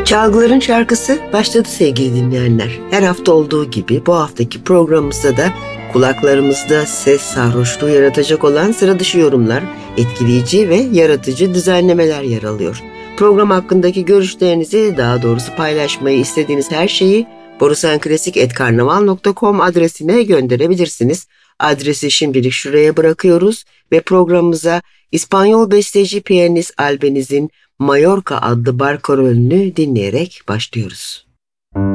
Çalgıların şarkısı başladı sevgili dinleyenler. Her hafta olduğu gibi bu haftaki programımızda da kulaklarımızda ses sarhoşluğu yaratacak olan sıra dışı yorumlar, etkileyici ve yaratıcı düzenlemeler yer alıyor. Program hakkındaki görüşlerinizi, daha doğrusu paylaşmayı istediğiniz her şeyi borusanklasik@karnaval.com adresine gönderebilirsiniz. Adresi şimdilik şuraya bırakıyoruz ve programımıza İspanyol besteci piyanist Albaniz'in Mallorca adlı bar karolünü dinleyerek başlıyoruz.